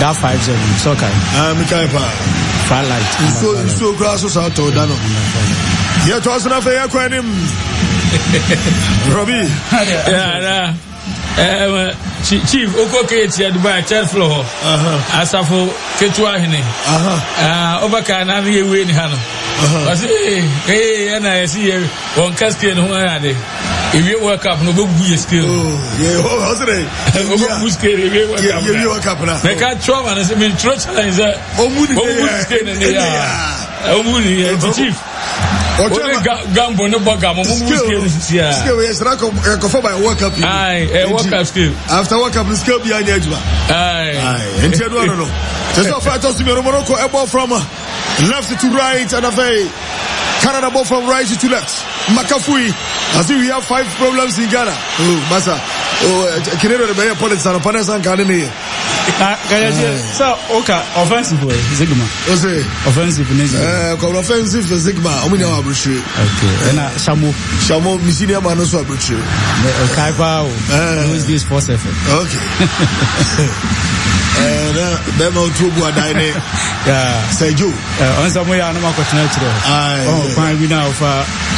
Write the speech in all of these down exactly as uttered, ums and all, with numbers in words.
That five zero. It's okay. Ah, Mikai Pa. Far light. So so grass so out to Dano. Yeah, to us na fair kwanim. Robbie. Yeah, eh Chief Okoke ti Dubai third floor. Uh-huh. Asafo Ketua hene. Uh-huh. Ah, Obaka na ye we ni ha no. Uh-huh. Asi eh na ye see one casket no ade. If you work up no go bu skill. Oh, yeah, oh, how's it? Go bu skill if you work up. You work up na. Make a trauma na say me throw challenge. O mu ni skill na ya. O mu ni Chief. Oje gambo no boga mo mu skill sia. Skill we sra ko ko for by work up. Aye, eh work up skill. After work up skill bi anya adwa. Aye. Aye, enti do no no. Just of fight us me Morocco a ball from left to right and away. Canada ball from right to left. Makafui. As if we have five problems in Ghana. Oh, Masa. Oh, Kinero de Bayer politics and opponents and Canada. So, okay, offensive Sigma. What's it? Offensive Uh, offensive Sigma. How many are Bruce? Okay. And Shamu. Shamu, Missinia Manoso Bruce. Kaipa. Who's this for seven? Okay. And them out to Buadine. Yeah. Say you. On some way, I'm not going to tell. Oh, fine, we now for.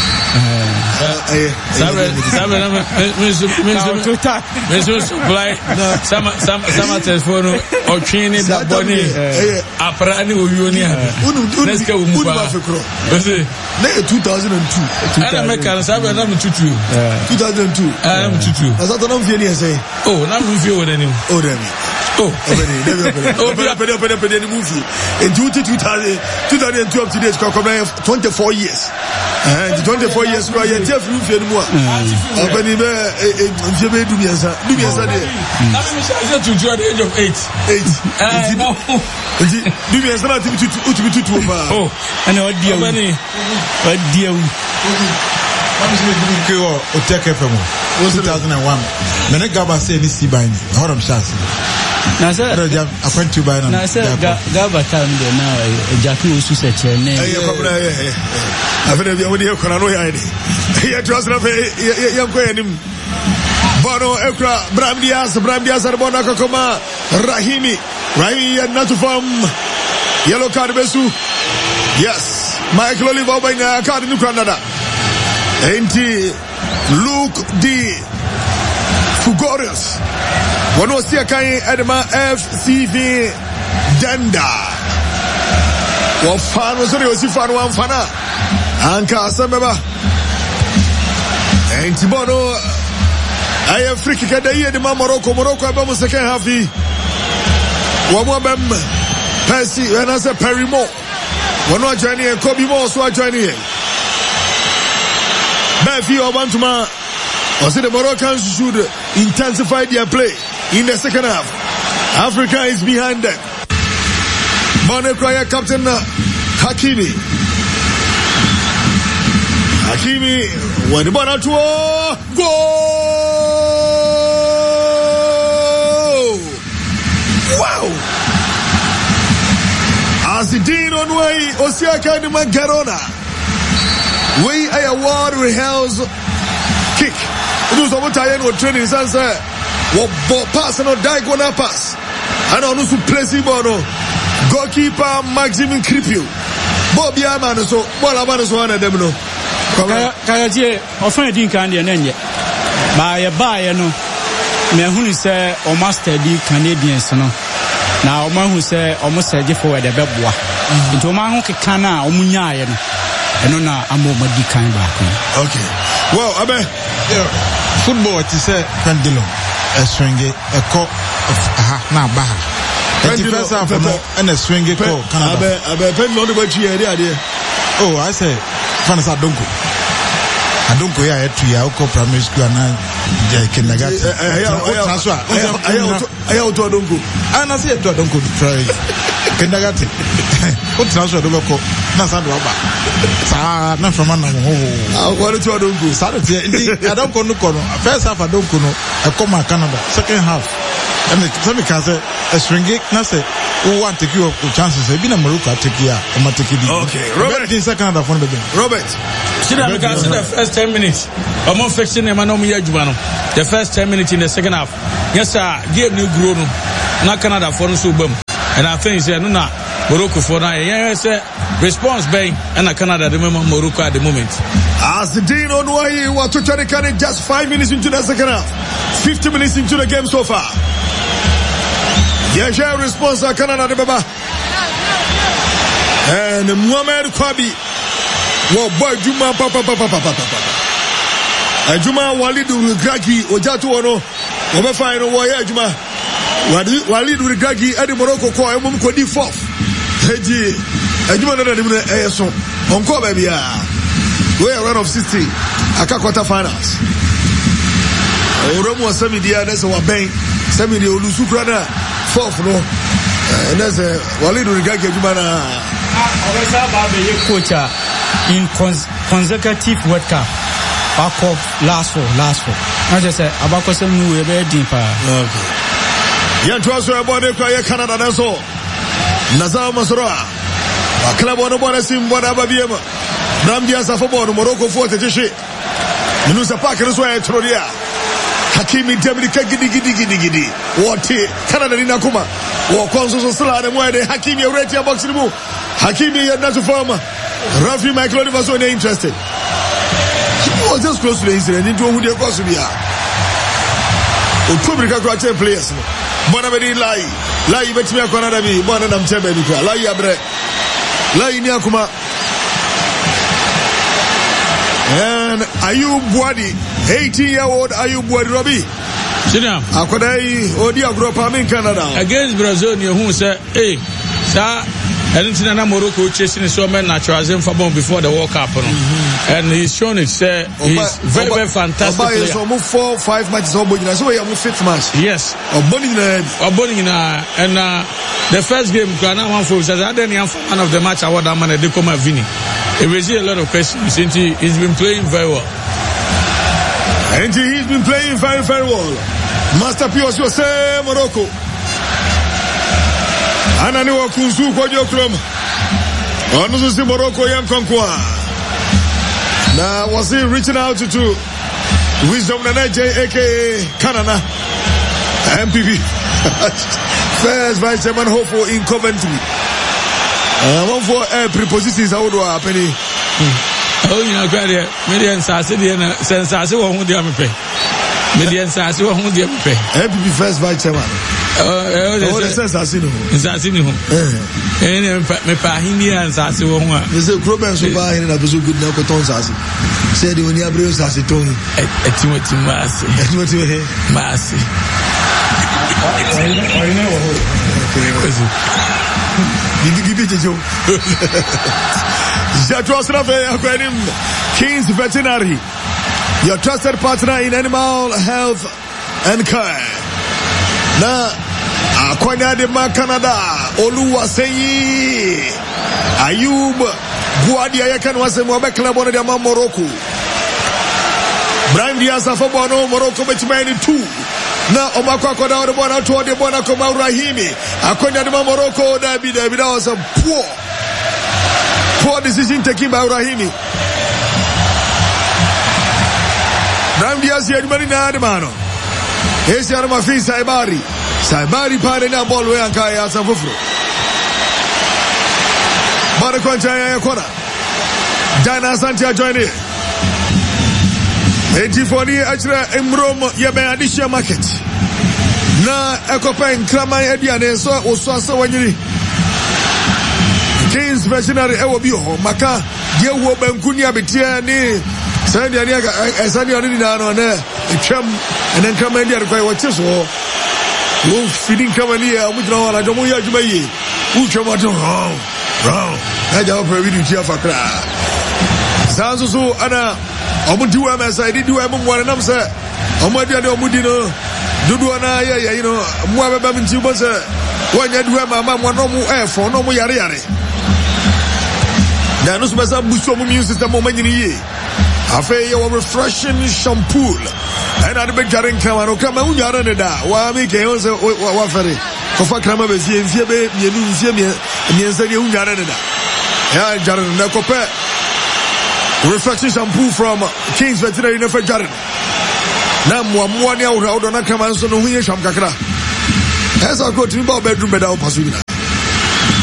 Sabe, sabe, Mister Mister Mister Supply. Some, some, some telephone or training that body. Apparently, we only have. Let's go. two thousand two. I make a Sabe, I'm two two. two thousand two. I'm two two. As I don't feel say. Oh, now we feel any. Oh, then. Oh, open up, open up, open movie. In two thousand two up to date, twenty-four years. And twenty-four years, we are Jeff Roof and more. Open him, if you may do me as a do me as a day. I'm to join the age of eight. Eight. I know. Do me as a to be two. Oh, and what dear money? What dear? Oteke F M two thousand one. Mene Gaba say ni si bani. Horam chance. Na sir, I went to buy. Na sir, Gaba time de na Jackie Osu se chene. Eh, come na eh. After the only kona no ya ni. Ya trust na fe ya ko enim. Bono Ekra Brahim Diaz, Brahim Diaz arbona kokoma Rahimi. Rahimi ya not from yellow card besu. Yes. Michael Oliver by na card ni Canada. Enti Luke D Fugorius Wano siya kay Edema F C V Denda Wafano sorry wasifano wamfana Anka asembeba Enti bono Aye friki kada iye di ma Morocco Morocco abemu second half yi Wamu abem Percy Wenase Perry Mo Wano ajani ye Kobe Mo so ajani ye Befi Obantuma or say the Moroccans should intensify their play in the second half. Africa is behind them. Mane Kraya captain Hakimi. Hakimi when the ball to go. Wow. As the Dean on way Osiaka de Mangarona. We a ward rehearse kick. It was over time or training sense. What pass and diagonal pass. And on to place bono. Goalkeeper Maximum Kripio. Bobby Aman so what about us one of them no. Kayaje offending candy and then by a buyer no. Me who say or master the Canadians no. Now man who say almost said for the bebwa. Into man who can now munya no. And on a more di kind back. Okay. Well, Abe, yeah. Football is a pendulum, a swing, a cock of now baha. Pendulum and a swing it called Canada. Abe, pendulum the way you idea. Oh, I say, Fanasa Donko. I don't go here to Yauko primary school and kindergarten. I have to Donko. And I say to Donko to try kindergarten. What transfer do local? Nasan Waba. Ah, not from Anna. Oh, what do you do? Saturday, I don't go to Kono. First half, I don't go. I come to Canada. Second half, and the can say a stringy, Nasa, who want to give up chances. I've been a Maruka take here. Okay, Robert, in second half, Robert. See that because the first ten minutes, I'm on fixing the Manomi Jubano. The first ten minutes in the second half. Yes, sir, give new grown. Not Canada for the Subum. and I think say no na Morocco for now yeah say response bang and Canada the remember Morocco at the moment. As the Dean Onwai was to try to carry just five minutes into the second half, fifty minutes into the game so far. Yes, yeah, response to Canada the Baba and Muhammad Kwabi. Well, boy, Juma Papa Papa Papa Papa. Juma Walidu Gragi Ojatu Ono. Obe fine Waya Juma. Walidu Gragi Eddie Morocco ko e mum ko di fourth. Heji Juma na dem e so. Onko baby ah. We are run of sixty. Aka quarter finals. Oromo semi dia na so wa ben. Semi de olusu kra na fourth no. Na se Walidu Gragi Juma na Obesa ba be ye coach in cons- consecutive World Cup. Back off last four, last four. I just say about question we be deeper. Okay. Yan transfer about the Canada na so. Nazar Masora. Club on board sim board ababiema. Namdia Safabo Morocco forty tishi. Minusa Park no so e trodia. Hakimi Demri gidi gidi gidi gidi. What Canada ni nakuma. Wo konso so sala de mo de Hakimi already box ni mu. Hakimi ya not form. Rafi Michael Oliver so interested. He was just close to the incident. Into who they cause to be. O public across players. Bona be lie. Lie betimi akona da bi. Bona nam chebe bi kwa. Lie abre. Lie ni akuma. And Ayub Buadi, eighteen year old Ayub Buadi Robbie. Sina. Akodai odi agropa in Canada. Against Brazil, you who say, hey, sir. And it's in Morocco chasing so many naturalism for before the World Cup. Mm-hmm. And he's shown it, uh, he's Oba, very, Oba, very fantastic. Oba player. So four, five matches, so we have fifth match. Yes. And uh, the first game, one for one of the match, I want that man, they come at Vini. It raises a lot of questions. He's been playing very well. And he's been playing very, very well. Master P also say Morocco. Anani wa kunzu kwa jokrom. Onusu si Morocco yam konkwa. Na wasi reaching out to, to Wisdom Nana J aka Canada M P P. First Vice Chairman hopeful in Coventry. Uh, one for uh, prepositions I would happen. Oh, you know, Gradia, Median Sassi, and Sensasi won't do me pay. Median Sassi won't do me pay. M P P first Vice Chairman. Oh, that's Sassino. Sassino. And me Pahini and Sassi won't. There's a problem so far in a good now, Coton Sassi. Said when you have real Sassi Tony. At Timothy Massey. Timothy Massey. I know. Give it a joke. Jatros Rafael King's Veterinary, your trusted partner in animal health and care. Na akwanya de ma Canada Oluwaseyi Ayub Buadi ayakan wase mo be club on de ma Morocco. Brahim Diaz afabo no Morocco betimani two. Na omakwa koda de bona to de bona ko Rahimi akwanya de ma Morocco da bi da bi that was a poor poor decision taken by Rahimi. Brahim Diaz here mani na de mano. Esse era uma fim Saibari. Saibari pare na bola o Ankai asa fufro. Bora contra a Kona. Dana Santia join it. Eighty-four achra Imrom Yabe Adisha Market. Na ekopen krama ediane so oso asa wanyiri. Kings Veterinary ewo bi ho maka die wo bankuni abetia ni Sandy ani aga Sandy ani na no na etwam enen krama ndi arkwai wo cheso wo feeding krama ni a mujina wala jomo ya juma yi utwam ato round round na ja pro video tia fakra sanso so ana omudi wa ma side di wa mo wala nam se omadi ade omudi no dudu na ya ya you know mo abeba mti bo se wanya duwa ma ma mo no mo efo no mo yare yare na no so besa buso mo immune system mo manyini yi afe ya refreshing shampoo and ade be jare nkama no kama unyara ne da wa mi ke o se wa fere ko fa krama be fie fie be mienu fie mi mi ense de unyara ne da ya jare na ko pe refreshing shampoo from King's Veterinary na fa jare na mo mo ne awra odo na kama so no huye sham kakra esa ko timi ba bedroom beda o pasu bina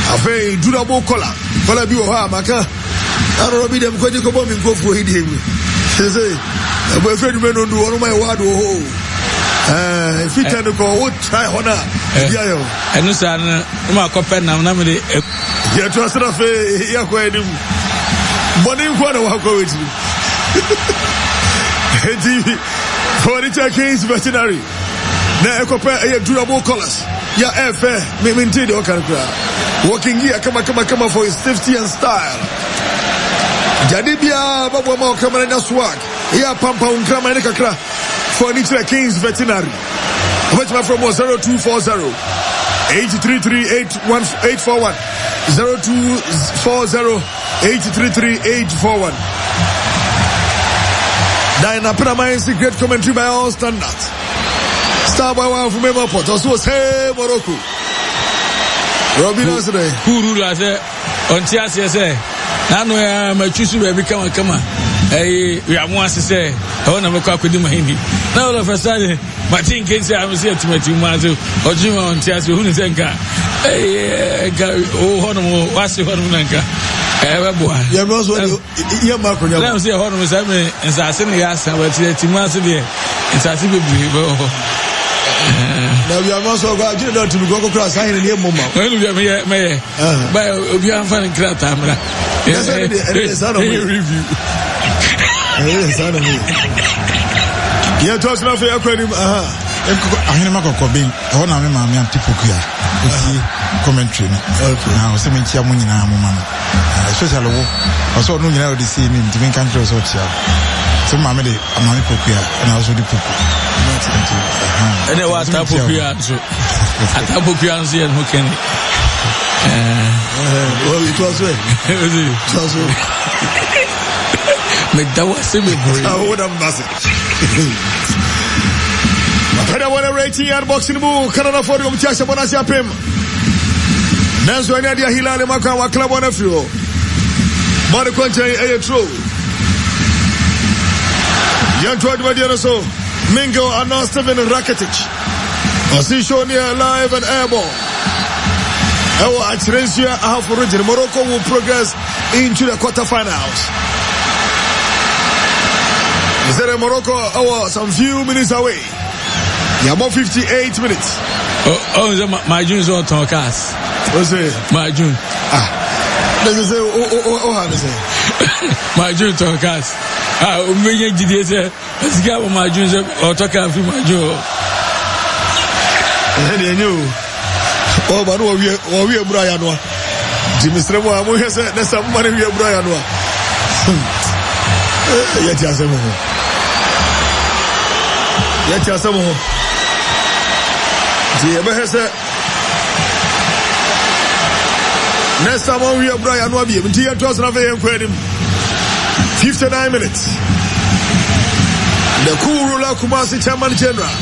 Afe durable collar. Collar bi o ha maka. Aro bi dem kwaji ko bo mi nkofo hidi egu. Say abo efe du meno ndu onu mai wado ho. Eh fita no ko o try hona. Dia yo. Enu sa na ma kope na na me de. Ya to asra fe ya ko enim. Boni nko na wa ko weti. T V for the Kings veterinary. Na ekope e durable colors. Ya efe me minti de okankra. Working gear kama kama kama for his safety and style. Jadibia babu ma kamera na swag. Ya pampa unkrama ne kakra for the Kings veterinary. Which my from zero two four zero eight three three eight one eight four one zero two four zero eight three three eight four one. Diana Pinamay's great commentary by all standards. Starboy one from Memoport. Also say Morocco. Robin Asre. Who rule say on Tiasia say. Nano ya machusu baby kama kama. Eh we am want to say. I want to make up with him. Now all of a sudden Martin can say I'm say to me to Mazu. Ojima on Tiasia who is enka. Eh oh hono wasi hono nanka. Eh boy. Ya must what ya mark on your. Let me say hono say me nsase ne ya san but to Mazu there. Nsase bebre. Now we are also going to go to go cross sign in the moment. Well, we are may by we are finding Kratamra. Yes, it's not a review. Yes, I don't know. Yeah, talks enough for your credit. Aha. I hear my copy. I want to remember me and Tipokia. Commentary. Okay. Now, some in Chiamun in our woman. Especially, I saw no one else see me to make country or so. So, Mamma, I'm not Pokia, and also the Poku. And then what type of piano? A type of piano and who can well, it was it. It was it. Make that was a bit great. I would have massive. I want to rate here boxing book. Canada for you, Chasha Bonasia Pim. Nanzo and Nadia Hilale Makawa Club on a few. Maraconcha, a true. Young Troy Madiano. Mingo and now Stephen Rakitic. Osishonia live and airborne. Our Atresia half origin. Morocco will progress into the quarterfinals. Is that Morocco? Oh, some few minutes away. Yeah, about fifty-eight minutes. Oh, oh, my, my June's on Tonkas. What's it? My June. Ah. Let's say, oh, oh, oh, oh, how to say? My June Tonkas. Ah, umenya jide se asika wa majun se otoka afi majun eh de enyo o ba no wi o wi ebura ya no dimistre mo amu hese na sam ma wi ebura ya no ya ti asemo ya ti asemo di ebe hese na sam wi ebura ya no bi mti ya to asna fe enkwanim fifty-nine minutes. The cool ruler Kumasi Chairman General.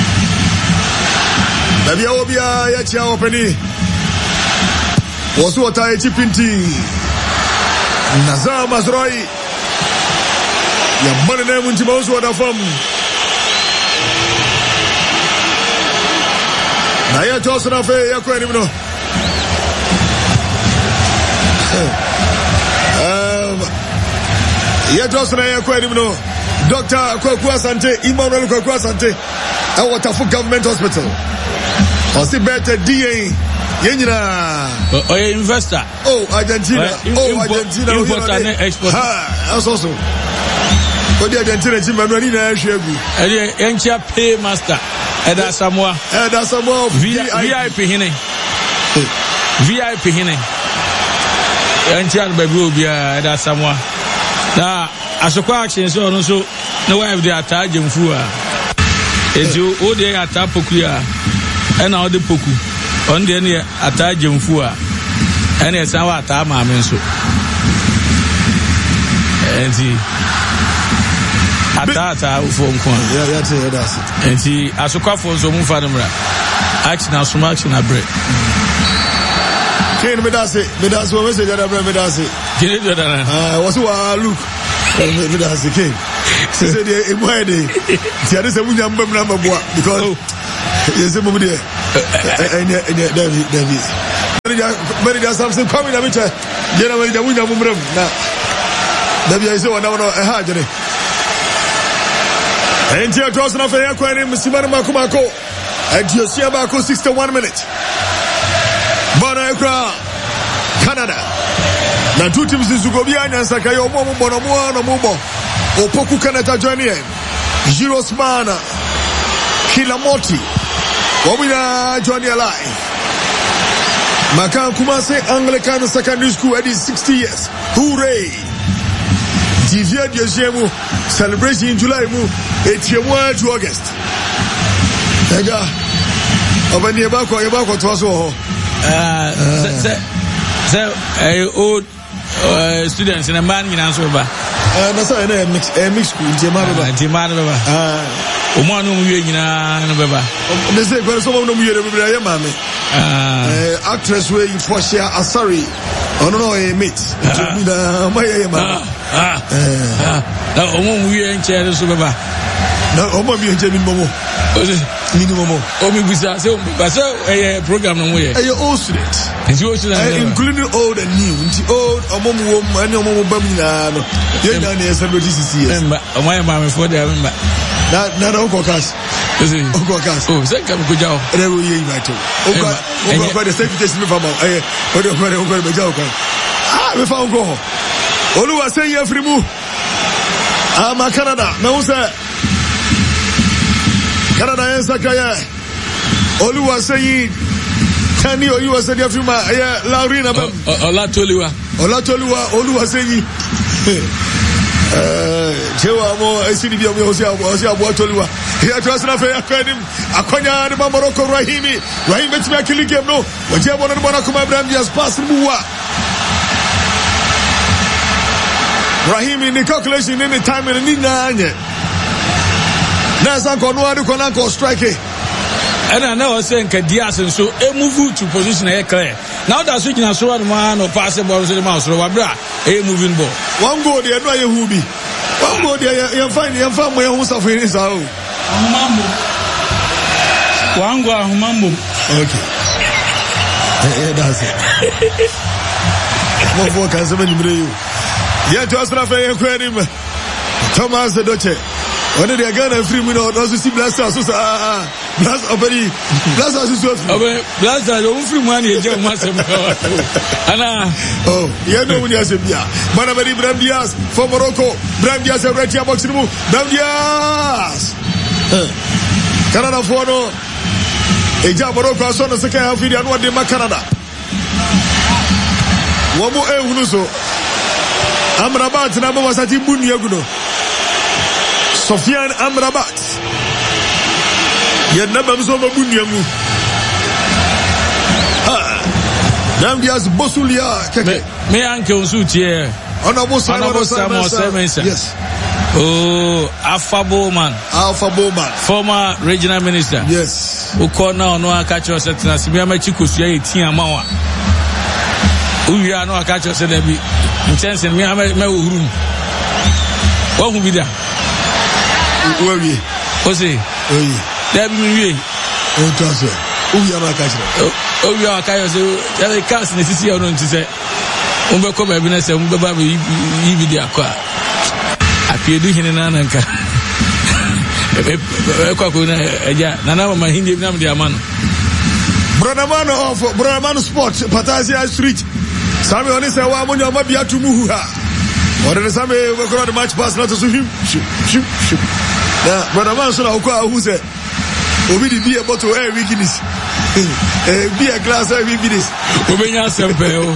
Maybe I will be a Yacha Openi. Was what I chipinti. Nazar Mazroi. Your money name into most water from. Naya Johnson of a Yakuanimo. Yeah, Johnson, I acquired him. No, Doctor Kwakwa Sante, Emmanuel Kwakwa Sante, at Waterford Government Hospital. Or see better D A. Yenina. Oh, investor. Oh, Argentina. Oh, Argentina. Import and export. Ah, that's also. But the Argentina team, I'm running a share. And the ancient paymaster. And that's Samoa. And that's Samoa. V I P Hine. V I P Hine. Ancient baby will be at that Samoa. Na asokwa action so no so no wife dey attack jemfu a eju o dey attack poku a na o dey poku on dey na attack jemfu a na e san wa attack maame nso enti attack attack fo nko ya ya te that's it enti asokwa fo nso mu fa numra action na suma action na break Ken me that's it me that's what message that me that's it Ken do that ah what's what look me that's it Ken say say the boy dey ti ade say munya mbam na maboa because yes mo dey enya enya David David Manager Samson coming na mecha jena manager munya mumrem na da bia ise wona wona e ha jene enti atos na fe yakwa ni msimana makumako enti osia ba ko sixty-one minutes bana ekra Canada na two teams zugobia nyansa kayo mo mo bono mo no mo bo opoku Canada join Girosmana Kilamoti wabina join alive Makan Kumase Anglican Secondary School at sixty years. Hooray! Divya Diajemu celebration in July mu eighty-one to August. Ega Obani Ebako Ebako to us all. Uh so uh, old uh, students in a man in Ansoba. Uh that's a mix a mix school Jemaba Jemaba. Ah Omanu mu nyina no beba. They say go so no mu yere bibira ye mame. Ah actress we for share Asari. Ono no e mate. Na ma ye ma. Ah. Ah. Omo mu ye nche so beba. Na omo mi nche mi momo. Mini momo. O mi bisa se ba se eh program no ye. Eh all students. Is you students including old and new. Nti old omo mu wo ani omo mu bam nyina no. Ye na na celebrate six years. Member. Omo ye ma me for there member. Na na na uko cash. Ezi. Uko cash. Oh, say come go jaw. Ere wo ye invite. Uko uko kwa the secretary me fama. Eh, o de ko de uko be jaw kan. Ah, me fa uko. Oluwa say ye free mu. Ah, ma Canada. Na wo say Canada yes akaya. Oluwa say Kani Oluwa say ye free ma. Eh, Laurina ba. Olatoliwa. Olatoliwa Oluwa say Eh, Jewa mo esini bia mo hosi abo hosi abo atoliwa. Here to us na fe akadim. Akonya de Morocco Rahimi. Rahimi betimi akili game no. Waje abo no bona kuma Ibrahim Diaz pass muwa. Rahimi ni calculation ni time ni nanye. Na san ko no ade ko na ko strike. And I know saying Diaz and so e move to position e clear. Now that switching as one man or passing ball to the mouse or wabra a moving ball. One goal there no you be. One goal there you find you find where who suffer is how. Mambo. One goal mambo. Okay. Eh that's it. Mo for can seven you. Yeah to us na fe kwani me. Thomas Doche. When they are going to free me no also see Blaster so ah Blaster obedi Blaster so free. Obe Blaster don't free money e je mo asem ana oh you know when you say bia mana bari Ibrahim Diaz for Morocco Ibrahim Diaz right here box mu Ibrahim Diaz Canada for no e ja Morocco so no second half video no de ma Canada wo mo e hunu so Amrabat na mo wasati bunu yaguno Sofiane Amrabat yedna bam so babunuamu ah Nam Diaz Bosulia keke me anke onsu tie honorable Simon Semensa yes oh Afabo man Afabo man former regional minister yes ukona ono akacho setna sibia machi kosua etin amawa uwia no akacho se na bi intention me me uhuru wo hu bi da Owie. Ose. Owie. Debi mi wie. O tose. Owie amaka chire. Owie amaka yo se ya cast na sisi ya no ntise. Umbe ko ba bi na se umbe ba bi yi bi dia kwa. Apiedu hine na nanka. E kwa ko na eja na na ma hindi na mdi amano. Brother man of Brother man sport Patasia Street. Sami oni se wa monyo ma bia tumu ha. Ore ne sami we ko the match pass na to him. Ship ship. Na brother man so na okwa hu se obi di beer bottle eh weakness. Eh beer glass eh weakness. Obenya sempe o.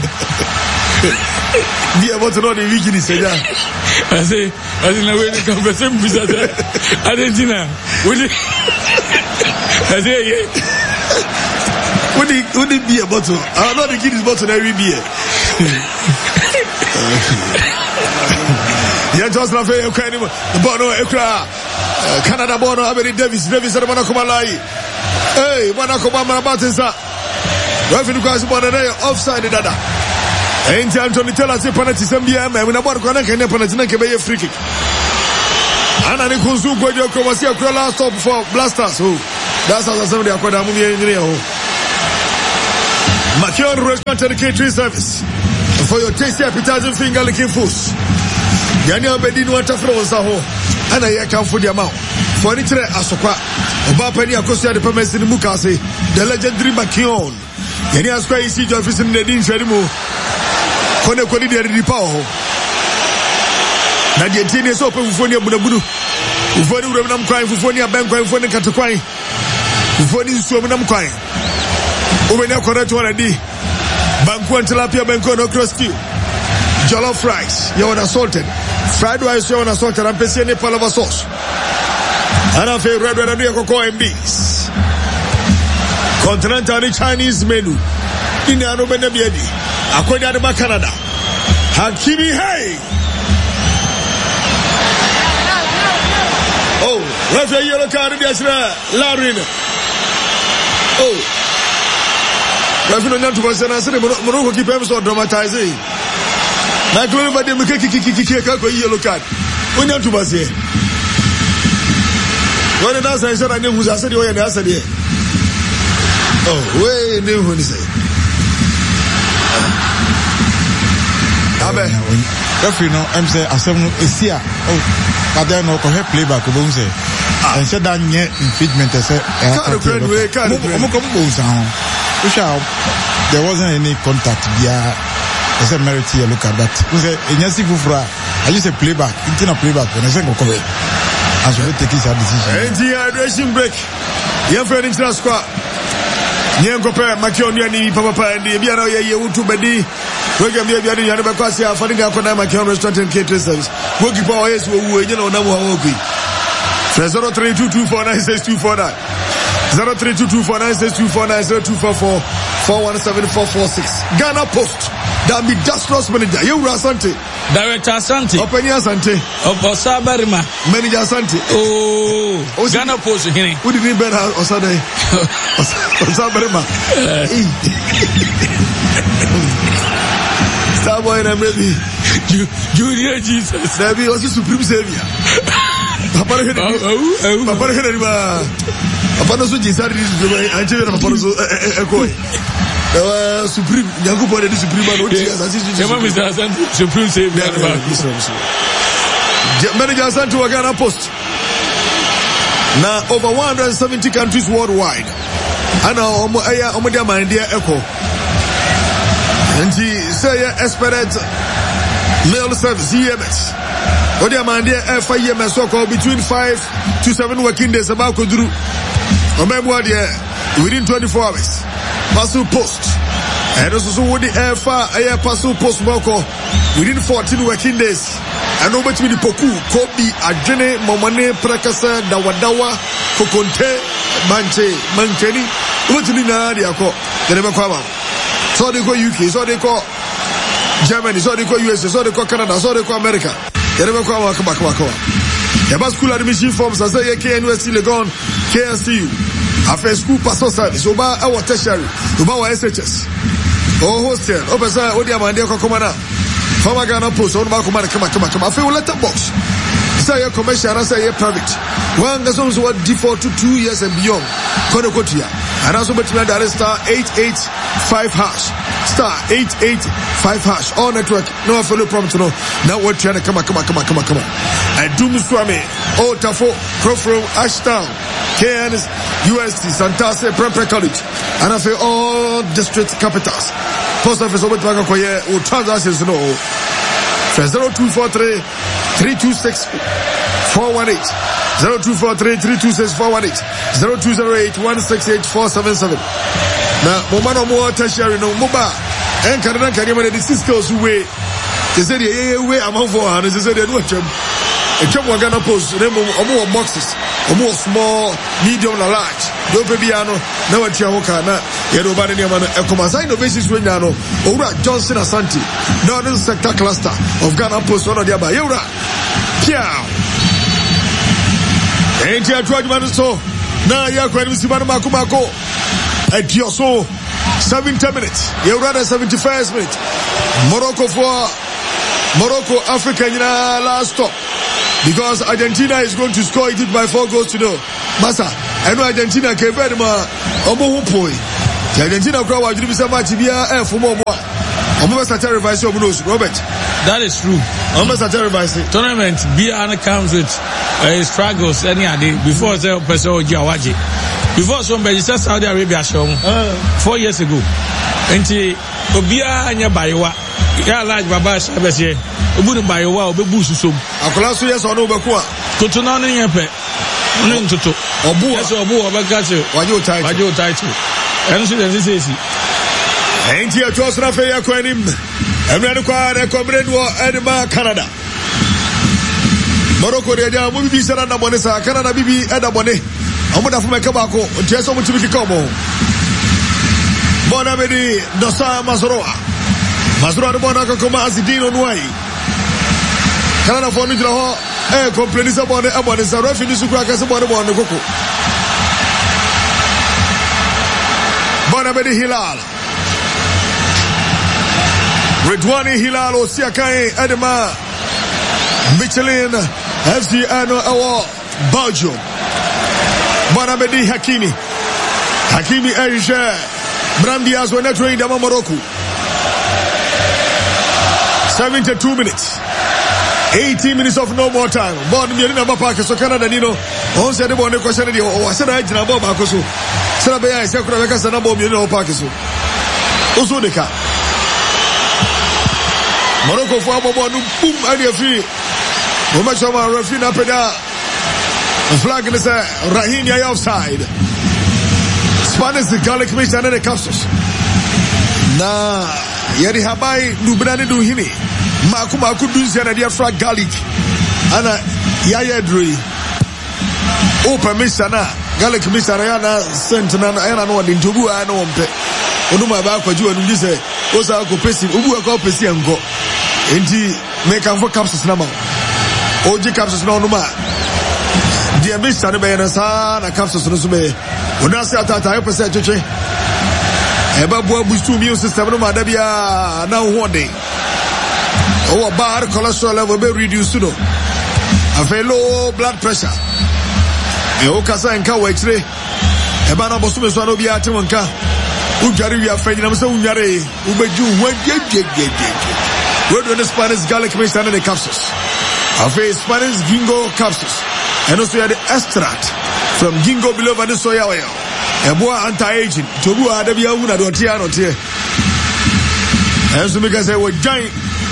Beer bottle no the weakness ja. I say I say na we can person bisa Argentina. We I say yeah. What the what the beer bottle? I not the kid's bottle every beer. Yeah, just na fe okay ni bono ekra Canada bono Abedi Davis Davis na bono kumalai. Hey, bono kumama batinsa. Referee kwasi bono na offside dada. Enti Anthony Taylor se penalty sambia me na bono kwana kene penalty na kebe ye free kick. Ana ni kunzu gwaje ko wasi akra last stop for Blasters. Oh, that's how somebody akwada mu ye nyire ho. Makion Restaurant and Catering Service. For your tasty appetizing finger licking foods. Yani abedi no atafro wonsaho. Ana ye kan for the amount. For any tre asokwa. Oba pani akosia de pemesi ni mukase. The legendary Makion. Yani askwa isi jo office ni din hwari mu. Kone kodi de di pa ho. Na de tini so pe fufoni abunabudu. Fufoni wura nam kwan fufoni aben kwan fufoni katekwan. Fufoni nsuo nam kwan. Obenya correct one di. Banku and tilapia banku no cross stew. Jollof rice, you want assaulted. Fried rice, you want assaulted. And pesi any palava sauce. And I feel red red and cocoa and beans. Continental Chinese menu. In the Anobena Biedi. Akonya de Canada. Hakimi hey. Oh, left a yellow card in the Larin. Oh. If you don't know to I said, Morocco keep episode dramatizing. Now, go over there, make a yellow card. When you're to say, when an answer I said, I knew who's answered you and answered you. Oh, wait, knew when he said. Abe, if you know, I'm saying, I said, it's here. Oh, but then no correct playback, won't say. And said that yet infringement, I said, I'm going to go down. There wasn't any contact via I said merit here look at that. We say in Yasi Gufra, I use a playback, it's a playback when I say go cover. As we take his decision. And the hydration break. Your friend in Squad. Nyango Pere, Makion Yani, Papa, and the Biano Yayu to Bedi. Program Yabi Yanabasia, Fadiga Kona Makion Restaurant and Catering Service. Working for us who you know now Woki. zero three two two four nine six two four nine. zero three two two four nine six two four nine zero two four four four one seven four four six. Ghana Post. That be Dastros manager. You Asante. Director Asante. Openi Asante. Osa Barima. Manager Asante. Oh. Ghana Post here. Who did he better Osade? Osa Barima. Starboy and maybe Junior Jesus. There be also Supreme Savior. Papa Henry. Papa Henry. Papa no so jisari ni anjebe na papa no so ekoi. Eh Supreme nyangu bode di Supreme no ti asasi. Jema Mister Asante Supreme Savior. Manager Asante wa Ghana Post. Now over one hundred seventy countries worldwide. Ana omo aya omo dia mandia eko. Nti say expert mail service E M S. Odi amandia F I M S call between five to seven working days about Kudru. Omemwa dia within twenty-four hours. Parcel post. And also would the air far air parcel post moko within fourteen working days. And over to the Poku, Kobi, Ajene, Momane, Prakasa, Dawadawa, Kokonte, Manche, Mancheni, Utunina, Diako, the never come out. So they call U K, so they call Germany, so they call U S A, so they call Canada, so they call America. They never come out, come back, come back. The bus school admission forms, I say, K N U S C Legon, K S T U. After school pastoral service, Oba, our tertiary, Oba, our S H S. Oh, hostel, Opesa, Odia, Mandia, Kokomana. Former Ghana Post, on Markomana, come on, come on, come on. I feel letterbox. Say a commercial, I say a private. One does also what default to two years and beyond. Kono Kotia. And also between that is star eight eight five hash. Star eight eight five hash. All network. No follow problem to know. Now what trying to come on, come on, come on, come on, come on. And Doom Swami, Otafo, Crofro, Ashtown, K N S, U S T, Santase, Prempre College. And I feel all district capitals. Post office over to Koye or transactions no. zero two four three three two six four one eight. zero two four three three two six four one eight. zero two zero eight one six eight four seven seven. Now, Momano Moa Tertiary no Moba and Canada Canada the Cisco's way. They said, yeah, way I'm for and they said, they do a chum. A chum was gonna post them or more boxes, or more small, medium, or large. No Pebiano, no Chiamoka, Yerobani, a Comasai Innovations Winano, Ora Johnson Asante, Northern Sector Cluster of Ghana Post, one of the Abayura. Piao. Ain't you a drug man so? Now you're going to see Manamako Mako at your soul. seventy minutes. You're rather seventy-first minute. Morocco for Morocco, Africa, in our last stop. Because Argentina is going to score it by four goals to no. Massa, I know Argentina came very much. Omo Hupoi. Argentina crowd wa jiri bisa match bia e fo mo mo omo start revise omo no Robert. That is true. Omo start revise tournament bia comes with uh, struggles any ade before say person oji awaje before some be Saudi Arabia show uh. four years ago enti obia anya bayewa ya large baba sabese obu ni bayewa obebu susom akola so yes ono obeku a toto na no nyepe no ntoto obu yes obu obegase waje title waje title eno so dey say si enti e to sra fe ya ko anim emre kwa recommend wo edma Canada Morocco de ja mo bibi sera na bone sa Canada bibi eda bone omo da fuma kaba ko ntia so mo tibi kika mo bona bedi dosa Mazroa Mazroa de bona ko ma Azidino Nwai Canada fo ni jira ho e complain sa bone e bone sa refi ni sukura ka sa bone bone koko bona bedi Hilal Redwani Hilal o siakai edema Michelin F C ano awo Belgium Bona bedi Hakimi Hakimi Erje Brahim Diaz wena train dama Morocco seventy-two minutes eighteen minutes of no more time Bon mi na ba park so Canada nino on se de bonne question de o se na jina bo ba ko so se na be ya se kura be ka se na bo mi na park so o so de ka Morocco for Bobo no boom and the free. Woman Shama Rafina Peda flag in the Rahim ya offside. Spanish the garlic mix and the capsules. Na Yeri Habai Nubrani do hini. Makuma could do Zana dia flag garlic. Ana Yaya Dri. Open Missana garlic Missana Sentinel and one in Tubu and one pet. Onuma Bako Ju and Lise Osa Pesi Ubu Pesi and go. Enti make am for capsules na ma O G capsules na onuma dia mista ne be na sa na capsules no so be ona se atata e pese cheche e ba bo boost immune system no ma da bia na ho de o bar cholesterol level be reduce no afa low blood pressure e o kasa nka wa chire e ba na bo so me so na bia ate wonka ujare wi afa nyina so unware ubeju wagegegege we're doing the Spanish garlic mix and the capsules. Afe Spanish gingo capsules. And also you have the extract from gingo below and the soya oil. And boy anti-aging. Tobu adabia una do tia no tia. And so because I was giant.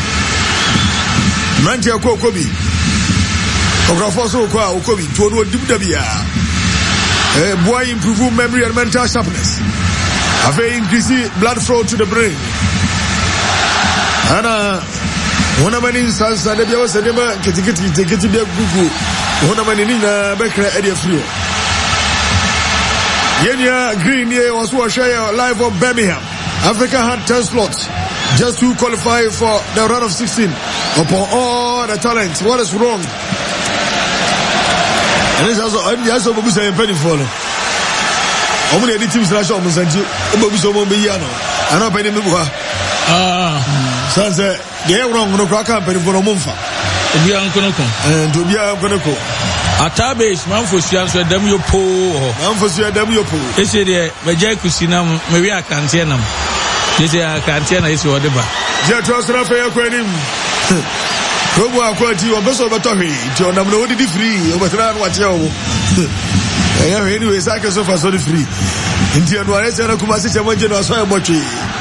Mantia ko kobi. Okrafoso ko kobi. To no dibdabia. Eh boy improve memory and mental sharpness. Afe increase blood flow to the brain. Ana wona mani sansa de biawo se de ma ketiketi ketiketi bia gugu wona mani ni na be kra area free yenya green here was what share live of Birmingham. Africa had ten slots just to qualify for the round of sixteen upon all the talents. What is wrong? And this also I'm just so busa en penny follow omo de teams na show mo santi omo buso mo be yano ana penny me buha ah sanse de wrong no kwa company for omfa obi an kono ko and obi an kono ko atabe man for suan so dam yo po man for suan dam yo po ese de meja kusi na me wi akante na ese akante na ese odeba je trosra fe yakwanim Kobo akwati obeso betohwe ti onam no di free obetra no wache o eh anyway sake so fa so di free nti eno are se na kuma se chemanje no so e botwe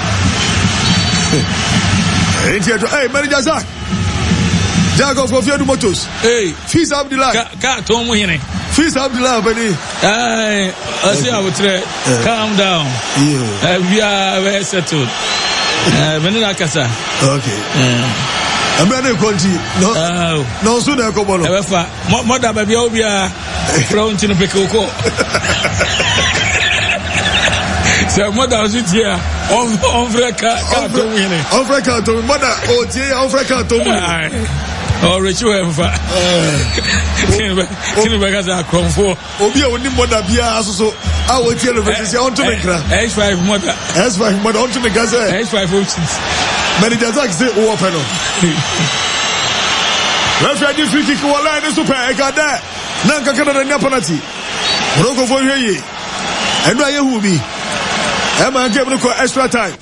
nti eto hey manager Zach Jack of Fiat Motors hey Fils Abdullah ka to mu hine Fils Abdullah bani eh asi abutre calm down yeah we are very settled eh benina kasa okay Ambrane konti no no so na ko bolo e fa mo da ba bia obi a front no peke ko so mo da so tia on on freka ka to wini on freka to mo da o tia on freka to wini o rechi we fa kin ba kin ba ga za konfo obi a oni mo da bia asoso a o tia lo verse on to me kra H five mo da H five mo da on to me ga say H five o six manager Zach say o open no referee di free kick wala ni super e ga da na nka kana na penalty Morocco for hwe yi enu aye hu bi Emma game no extra time.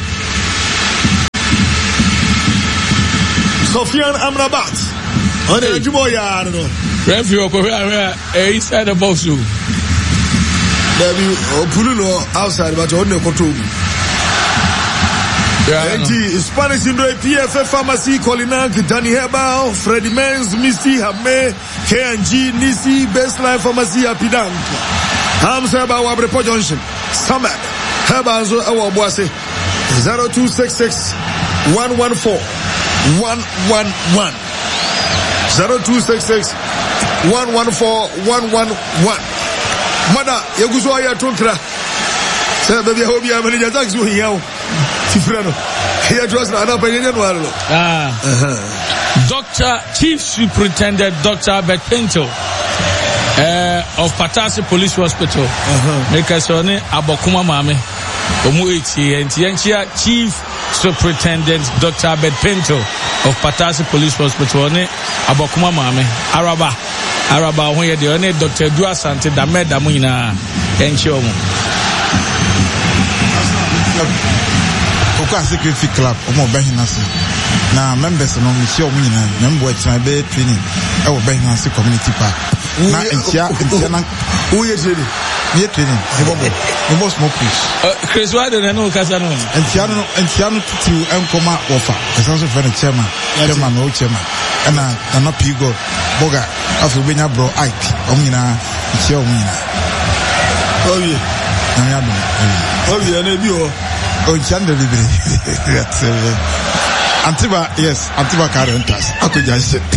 Sofian Amrabat. On the Jumoya, no. Referee Okoya inside the box. There be Pululo outside, but on the control. Spanish in the P F F Pharmacy, Colinak, Danny Herbal, Freddie Menz, Misty, Hame, K and G, Nisi, Best Life Pharmacy, Apidank, Hams Herbal, Wabrepo Junction, Samak, Herbal, our Boise, zero two six six one one four one one one, zero two six six one one four one one one. Mada, Yaguzoya Tunkra, say, baby, I hope you have any attacks with you. Ah, uh-huh. Doctor Chief Superintendent Doctor Albert Pinto uh, of Patasi Police Hospital. Make us on it Abokuma Mame. Omuiti and Tianchia Chief Superintendent Doctor Albert Pinto of Patasi Police Hospital. On it Abokuma Mame. Araba. Araba when you're the Doctor Dua Sante Dame Damuina and Chomo. Oka Security Club, Omo Behinasi. Now, members of the show, member of my bed training, our Behinasi Community Park. Now, in Chia, in Tiana, who is it? Near training, the most more please. Chris Wilder and no Casano. And Tiano, and Tiano to Encoma offer, as also for the chairman, chairman, no chairman, and I'm not Pigo, Boga, after being a bro, Ike, Omina, Chia Omina. Oh, yeah. Oh, yeah, maybe. Oh, Chandler, Antiba, yes, Antiba Carentas. I could just say,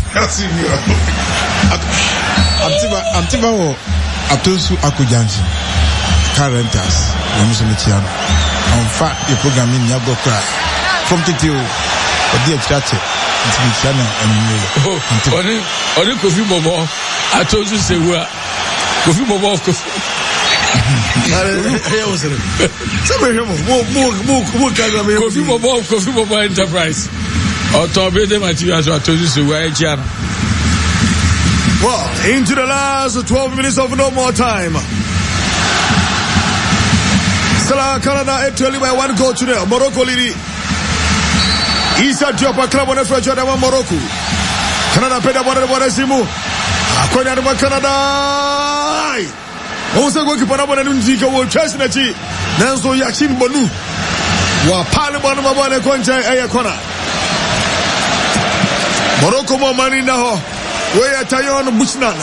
Antiba, Antiba, Atosu Akujansi, Carentas, Yamusumichiano. On fact, the program in Yago Cry from Titio, a dear Chache, it's me channel and me. On a coffee bobo, I told you, say, well, coffee bobo, coffee. Kofi Bobo, Kofi Bobo Enterprise. Or Torbide materials are told you to wear Jana. Well, into the last twelve minutes of no more time. Salah Canada actually by one goal to them. Morocco Lili. Isa Diop club on the French one Morocco. Canada paid up one of the Simu. Aquana Canada. Also go keep on and Nzika will trust na chi nanso Yasin Bonu wa pale bonu mabwa ne koncha aya kona Morocco mo mani na ho we atayon Bushnan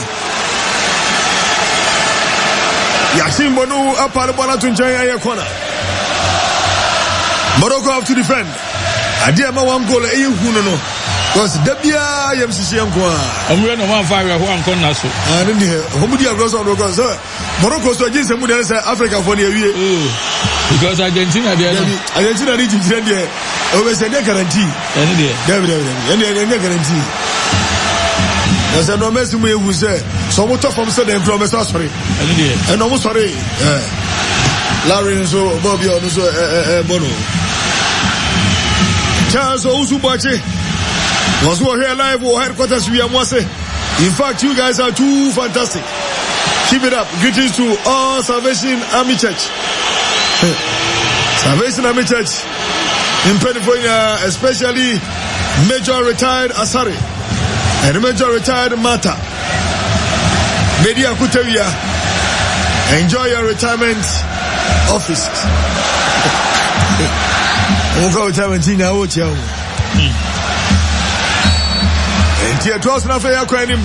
Yasin Bonu apale bonu tuncha aya kona Morocco have to defend adia ma one goal e hunu no because Dabia yam sisi yanko a omwe no one five ho ankon na so ah ndi he homudi agro so go so Morocco so jinse mu dey say Africa for the awie because Argentina dey Argentina dey jinse dey o be say dey guarantee any dey dey dey dey dey guarantee na say no Messi mu ewu say so mo to from say dem from so sorry any dey and no mo sorry eh Larry so Bobby on so eh eh Bono Charles Osubache was over here live or headquarters we are Mwase. In fact, you guys are too fantastic. Keep it up. Greetings to all Salvation Army Church. Salvation Army Church in Pennsylvania, especially Major Retired Asari and Major Retired Mata. Media Kutevia. Enjoy your retirement office. Retirement in our hotel. Tia twas na fe yakwanim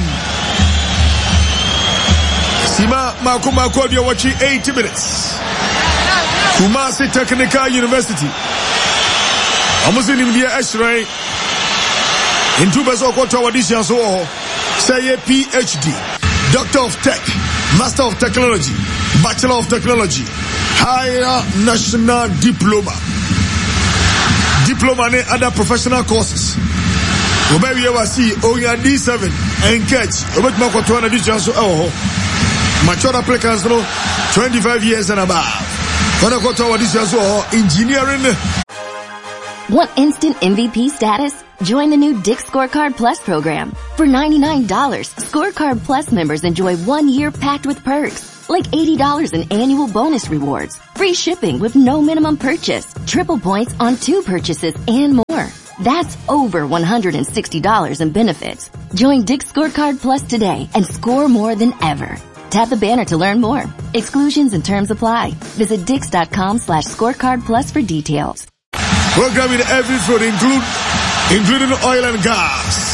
Sima Makuma Kodia watching eighty minutes Kumasi Technical University Amusin India Ashray in two best of quarter audition so say a P H D Doctor of Tech Master of Technology Bachelor of Technology Higher National Diploma Diploma and other professional courses Obawi ewa si oya D seven and catch obetuma kwato na edition so oh mature applicants no twenty-five years and above kona kwato edition so engineering. Want instant M V P status? Join the new Dick's Scorecard Plus program. For ninety-nine dollars, Scorecard Plus members enjoy one year packed with perks, like eighty dollars in annual bonus rewards, free shipping with no minimum purchase, triple points on two purchases, and more. That's over one hundred sixty dollars in benefits. Join Dick's Scorecard Plus today and score more than ever. Tap the banner to learn more. Exclusions and terms apply. Visit dix.com slash scorecard plus for details. Programming every food include, including oil and gas.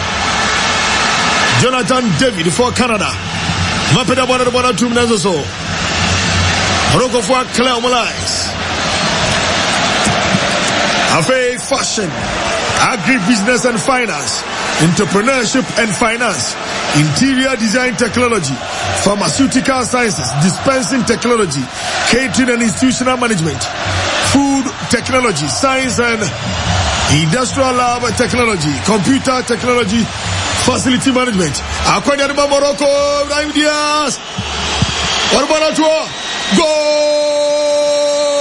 Jonathan David for Canada. Mapeda bona bona two minutes or so. Morocco for Claire Molais. Afe fashion, agribusiness and finance, entrepreneurship and finance, interior design technology, pharmaceutical sciences, dispensing technology, catering and institutional management, food technology, science and industrial lab technology, computer technology, facility management. Akwanya de Morocco, Ibrahim Diaz. What about a goal?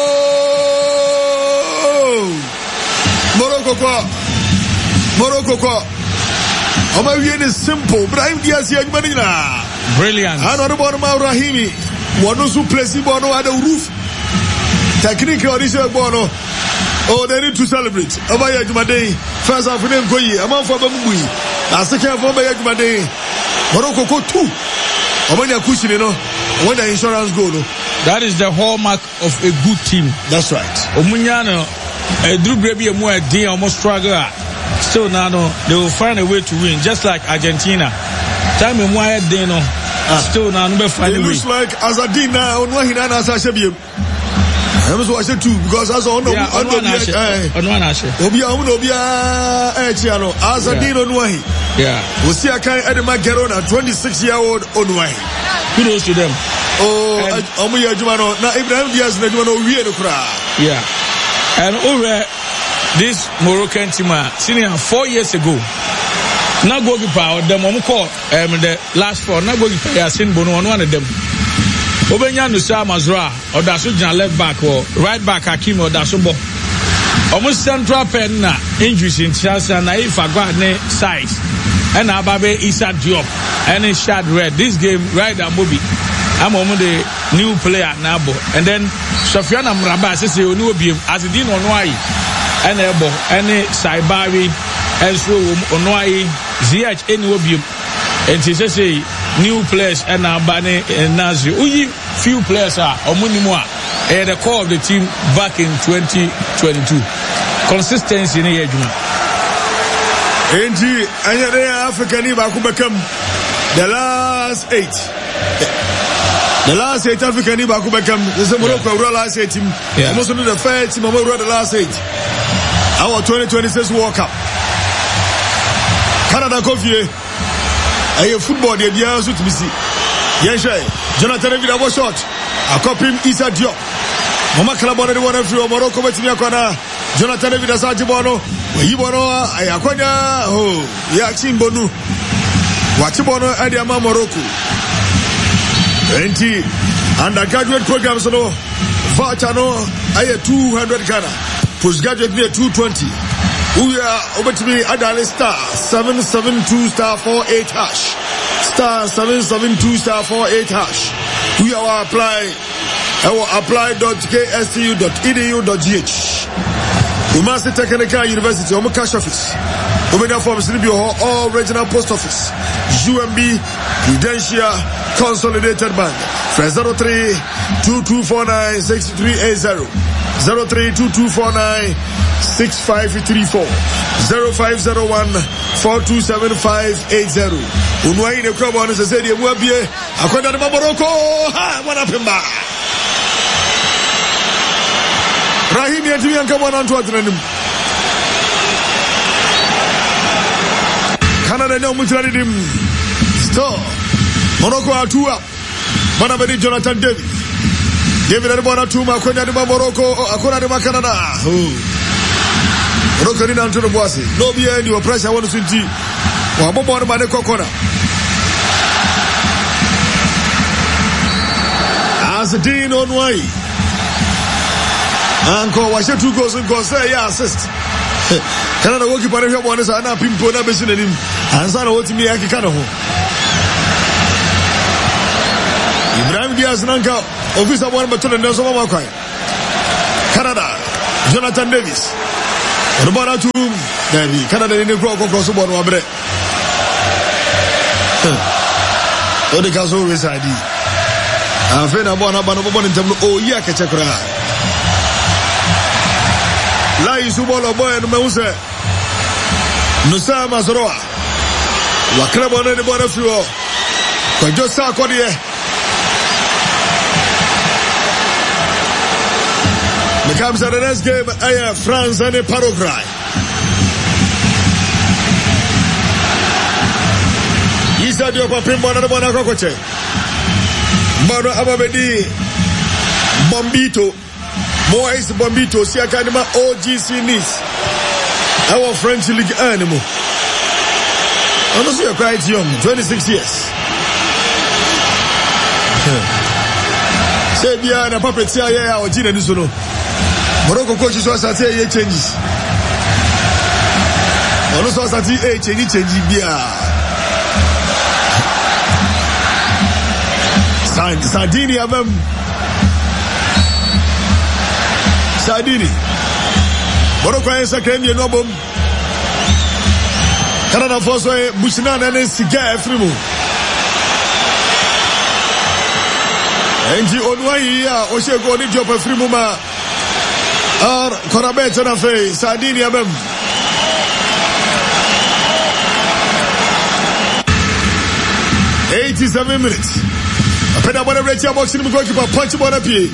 Morocco kwa. Morocco kwa. Oma wiye is simple. Ibrahim Diaz ya manina. Brilliant. Ano de bono ma Rahimi. Wano su plesi bono ada roof. Technique audition bono. Oh, they need to celebrate. Oma ya jumadei. First half name koyi. Ama for bamui. Na second half ya jumadei. Morocco ko two. Oma ya kushine no. When the insurance go no. That is the hallmark of a good team. That's right. Omunyano, a Drew Brebi and more day almost struggle. Still now, they will find a way to win, just like Argentina. Time in one day, no. Still now, no find a way. It looks like Azadina on one hand as I said, I was watching too because as on the on one ashe, on one ashe. Obia, Obia, Echiano, Azadina on one. Yeah. We see a kind of Magerona, twenty-six year old on one. Kudos to them. Oh, Omuya Jumano, now Ibrahim Diaz, Jumano, we had a crowd. Yeah. And over this Moroccan team, senior four years ago, now goalkeeper, the Momuko, um, the last four, now goalkeeper, Yasin Bono, one of them. Obenya Nusa Mazra, or Dasujana left back, or right back Hakim, or Dasubo. Almost central pen, injuries in Chelsea, and if I got any size, and Ababe Issa Diop, and a shot red. This game, right, and Bobby. I'm on the new player now, and then Sofiana Mraba says you know be as it did on why and ebo any Saibari and so on why Z H any obium and she says new players and now Bane and Nazi. Uyi few players are Omunimwa and the core of the team back in twenty twenty-two. Consistency in the age. Angie, I African become the last eight. The last eight African Iba Kubakam, the Morocco yeah. last eight team. Yeah. Most of the first team, Morocco the last eight. Our twenty twenty-six World Cup. Canada Coffee. A football, the idea is to be seen. Yes, Jonathan David was shot. A copy Issa Diop. Mama Kalabona, the one of Morocco, but Yakona. Jonathan David Asajibono. Yibono, Ayakonia. Oh, Yaxin Bonu. Wachibono, Adiama Morocco. twenty undergraduate programs no voucher no aye two hundred Ghana, postgraduate near two twenty. We are over to me adali star seven seven two star four eight hash star seven seven two star four eight hash. We are apply our apply dot k s t u dot e d u dot g h. Umasi Technical University Omo Cash Office Omega Forms all regional post office U M B Prudential Consolidated Bank zero three two two four nine six three eight zero zero three two two four nine six five three four zero five zero one four two seven five eight zero. Unwai ne kwa bwana sasa die mwabie akwenda na Morocco ha wana pemba Rahimi yatimi yanka mwana antu atinanim Canada na umutirani dim Stop Morocco atua Mana bedi Jonathan David David alibona tuma kwenda ni Morocco akona ni Canada Morocco ni nantu bwasi no bi endi wa pressure wonu sunti wa bobo na mane kokona as Dean Onwai Anko washe two goals and goals say yeah assist Canada woki pare hwe bone sa na pimpo na besu nanim ansa na wotimi yakika no ho Ibrahim Brahim Diaz Nanka, Officer one but Nelson Makai. Canada, Jonathan Davis. Rubana to Davi, Canada in the Croc across the border. The castle is I D. I'm afraid I'm one about one in terms of oh, yeah, Kachakra. Lai Subola boy and Mose Nusa Mazroa. Wakrabon and the border fuel. But just saw Kodia. Becomes the next game, uh, France and Paraguay. Isa Diopa Pimbona and Bonacoche. Mano Ababedi Bombito. Moise Bombito, Siakanima O G C Nice. Our French League animal. Honestly, you're quite young, twenty-six years. Say, Bia and a puppet, say, yeah, or Gina Nisono. Morocco coaches was at a changes. Also, at the age, any change, Bia. Sardini, Abem. Sardini. Morocco is a Kenyan Nobum. Canada Fosso, Bushinan and Siga Frimu. Enji Onwaya, Oshego, the job of Frimuma. Or Corabet and Afe, Sardini Abem. eighty-seven minutes. A pedabona Rachel boxing goalkeeper punch on a P.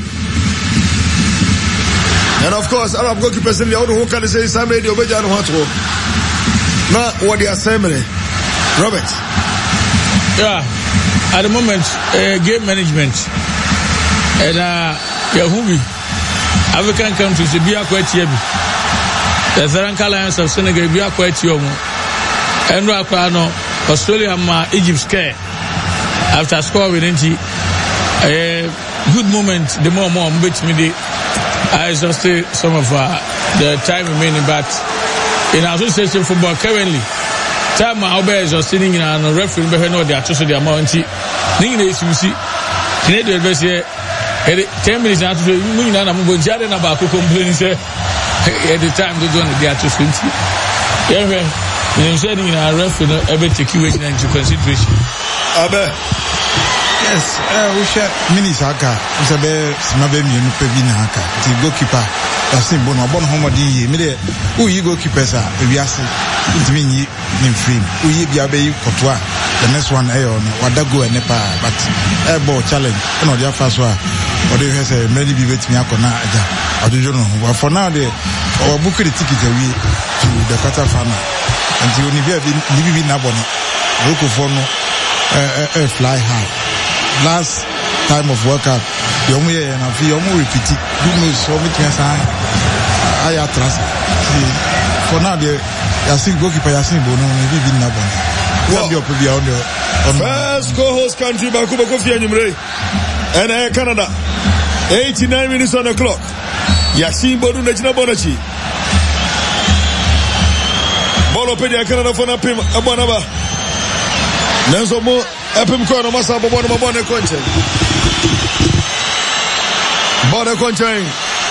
And of course, Arab goalkeepers in the other who can say some radio Bejan Hotro. Now, what they are saying, Robert? Yeah, at the moment, uh, game management and uh, Yahubi, African countries, the Bia Quetiabi, the Zaranka Lions of Senegal, Bia Quetiomo, and Rapano, Australia, Egypt scare after scoring a good moment, the more more bit me the I exhausted some of uh, the time remaining, but in association football currently, time I'll be exhausting in a referee, but no, they are just the amount. Ning is you see, Canadian version, ten minutes after the moon, and I'm going to Jaden about complaining, say, at the time they don't get to twenty. Yeah, I'm saying in a referee, every take you into consideration. Abe. Yes, uh, we share mini saka. We say be smabe mi no pe bi na aka. The goalkeeper, that's him bono bono homo di ye. Me de who you goalkeeper sa e wi ase. Ntimi nyi ni frame. Who you bia be kotwa. The next one eh on wadago e nepa but eh ball challenge. No dia first one. Or they say many be betimi akona aja. Ajojo no. But for now they our book the ticket away to the quarter final. Until we be be be na bono. Roko for no eh eh fly high. Last time of World Cup, the only year and a few more repeat it. You know, so many times I trust. For now, the Yasin goalkeeper Yasin Bono, maybe in Nabon. First co-host country, Bakuba Kofi Animre, and Air Canada. eighty-nine minutes on the clock. Yasin Bono, Najina Bonachi. Bolo Pedia Canada for Napim Abonaba. Nenzo Mo. Epim Kono Masa Bono Mabone Conchen. Bono Conchen.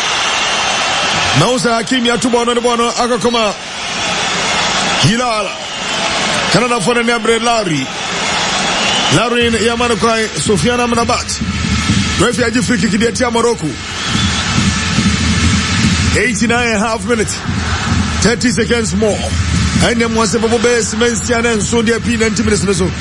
Nausa Hakim Yatubono de Bono Agakoma. Hilala. Canada for the Nebre Larry. Larry Yamanakai, Sofiana Manabat. Refugee free kick in Morocco. eighty-nine and a half minutes. thirty seconds more. And then once a base, Mensian and so dear P ninety minutes.